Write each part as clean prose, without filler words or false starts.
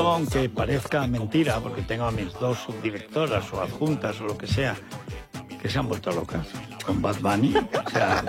Aunque parezca mentira, porque tengo a mis dos subdirectoras o adjuntas o lo que sea, que se han vuelto locas con Bad Bunny. O sea,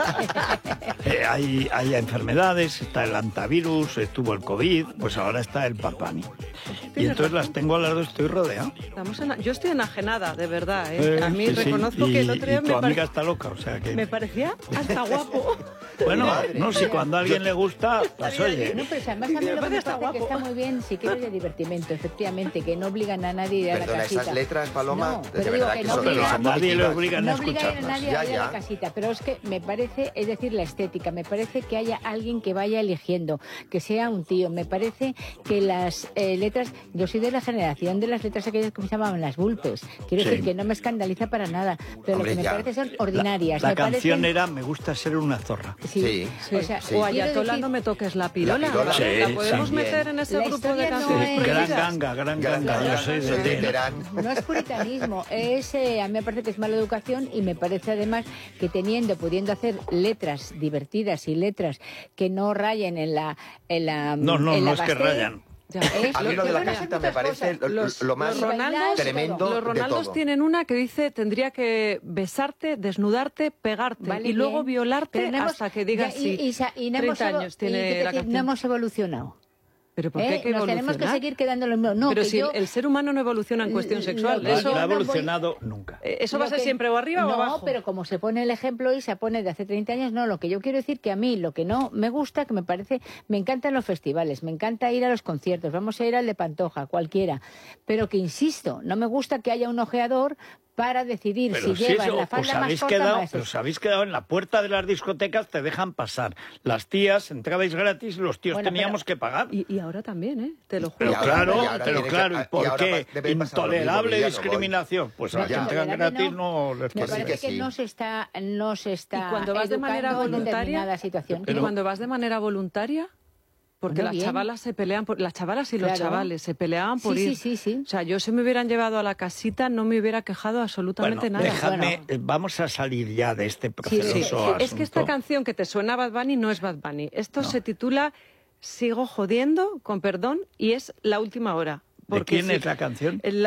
hay enfermedades, está el antivirus, estuvo el COVID, pues ahora está el Bad Bunny. Y entonces las tengo al lado, estoy rodeado. Yo estoy enajenada, de verdad, ¿eh? A mí Sí, reconozco sí. que el otro día y tu amiga está loca, o sea que... me parecía hasta guapo. Bueno, no, si cuando a alguien le gusta, pues oye... No, pero además a mí lo que me parece que está muy bien si quieres de divertimento, efectivamente, que no obligan a nadie a ir a la Perdona, casita. esas letras, Paloma, No, de pero digo verdad que que no son, Pero a son nadie le positivas. obligan a No obligan a escucharlas. nadie a ir a Ya. la casita, pero es que me parece, es decir, la estética, me parece que haya alguien que vaya eligiendo, que sea un tío, me parece que las letras, yo soy de la generación de las letras aquellas que se llamaban las vulpes, quiero Sí. decir que no me escandaliza para nada, pero Hombre, lo que me ya. parece son ordinarias. La me canción parecen- era Me gusta ser una zorra. Sí, Sí. o sea, Sí. O quiero Ayatola, decir- no me toques la pirola. La pirola. Sí, ¿La podemos sí. meter en ese La grupo de historia no canciones es- Gran prohibidas? ganga, gran ganga, yo soy Soy de... veterano. No es puritanismo, es, a mí me parece que es mala educación y me parece además que pudiendo hacer letras divertidas y letras que no rayen en la No, en la es que gastez, rayan. Ya. A mí lo de la Van a ser casita me muchas parece cosas. lo más los Ronaldos- tremendo Los de Ronaldos todo. tienen una que dice tendría que besarte, desnudarte, pegarte Vale, y luego bien. violarte Pero no hemos- hasta que digas ya, sí. y no 30 hemos años tiene la no canción. hemos evolucionado. Pero ¿por qué hay que Nos tenemos que evolucionar? seguir quedando lo mismo. No, Pero que si yo- el ser humano no evoluciona en cuestión sexual, lo que eso, No ha yo no voy- evolucionado nunca. eso va a Lo ser que- siempre o arriba o abajo. No, pero como se pone el ejemplo y se pone de hace 30 años, no, lo que yo quiero decir que a mí lo que no me gusta, que me parece, me encantan los festivales, me encanta ir a los conciertos, vamos a ir al de Pantoja, cualquiera, pero que insisto, no me gusta que haya un ojeador para decidir Pero si si llevas eso, la os falda más habéis corta quedado, más pero os habéis quedado en la puerta de las discotecas, te dejan pasar. Las tías entrabais gratis, los tíos Bueno, teníamos que pagar. Y ahora también, ¿eh? Te lo juro. Pero Y ahora- claro, y ahora pero tiene claro, que- ¿y por y ahora qué? debe pasar lo mismo, Intolerable que ya no voy. discriminación. Pues a los que Ya. entran gratis no les me Pues sí parece que que sí. no se está Y cuando vas de manera educando en voluntaria, determinada situación. y cuando vas de manera voluntaria, porque Bueno, las bien. chavalas se pelean por, las chavalas y los Claro. chavales se peleaban por Sí, ir. sí. O sea, yo si me hubieran llevado a la casita no me hubiera quejado absolutamente Bueno, nada. dejadme, Bueno. vamos a salir ya de este Sí, proceso. es que esta canción que te suena Bad Bunny no es Bad Bunny. Esto se titula Sigo jodiendo, con perdón, y es La última hora. ¿De quién es la canción?